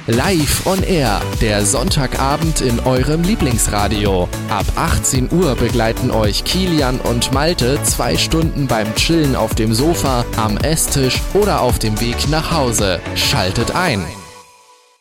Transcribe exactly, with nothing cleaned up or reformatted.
Live on Air, der Sonntagabend in eurem Lieblingsradio. Ab achtzehn Uhr begleiten euch Kilian und Malte zwei Stunden beim Chillen auf dem Sofa, am Esstisch oder auf dem Weg nach Hause. Schaltet ein!